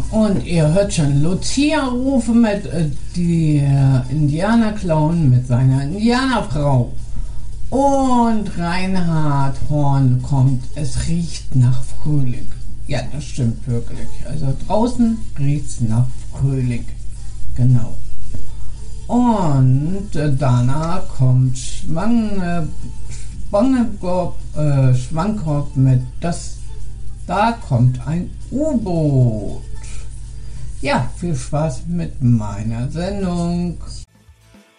Und ihr hört schon Lucia rufen mit die Indianerclown mit seiner Indianerfrau. Und Reinhard Horn kommt, es riecht nach Frühling. Ja, das stimmt wirklich. Also draußen riecht es nach Frühling. Genau. Und danach kommt Schwankopf mit da kommt ein U-Boot. Ja, viel Spaß mit meiner Sendung.